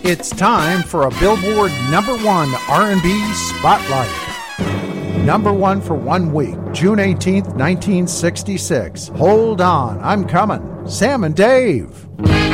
It's time for a Billboard #1 R&B Spotlight. #1 for 1 week, June 18th, 1966. Hold on, I'm coming. Sam and Dave.